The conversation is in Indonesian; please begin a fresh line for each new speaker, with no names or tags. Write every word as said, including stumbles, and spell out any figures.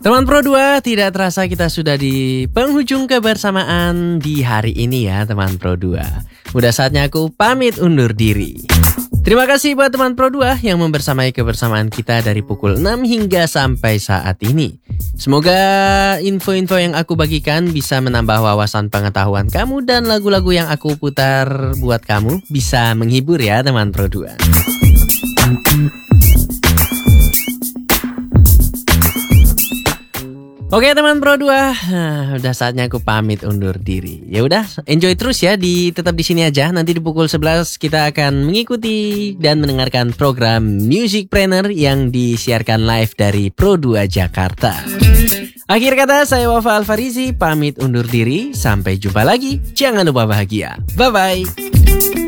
Teman Pro dua, tidak terasa kita sudah di penghujung kebersamaan di hari ini ya teman Pro dua. Udah saatnya aku pamit undur diri. Terima kasih buat teman Pro dua yang membersamai kebersamaan kita dari pukul enam hingga sampai saat ini. Semoga info-info yang aku bagikan bisa menambah wawasan pengetahuan kamu dan lagu-lagu yang aku putar buat kamu bisa menghibur ya teman Pro dua. Oke teman Pro dua, nah, udah saatnya aku pamit undur diri. Ya udah, enjoy terus ya, di tetap di sini aja. Nanti di pukul sebelas kita akan mengikuti dan mendengarkan program Musicpreneur yang disiarkan live dari Pro dua Jakarta. Akhir kata, saya Wafa Alfarizi pamit undur diri. Sampai jumpa lagi. Jangan lupa bahagia. Bye bye.